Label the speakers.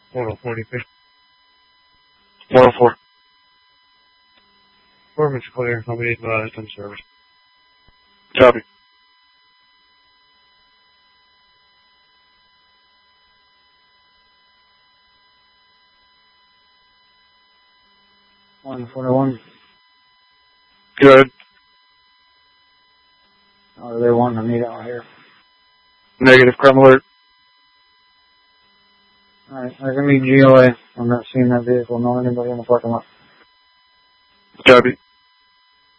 Speaker 1: 104.
Speaker 2: 104.
Speaker 1: Performance clear. I'll be advised on service.
Speaker 2: Copy.
Speaker 3: $141.
Speaker 2: Go ahead.
Speaker 3: Oh, they want to meet out here.
Speaker 2: Negative. Crime alert.
Speaker 3: Alright, I can meet GOA. I'm not seeing that vehicle. Know anybody in the parking lot.
Speaker 2: Copy.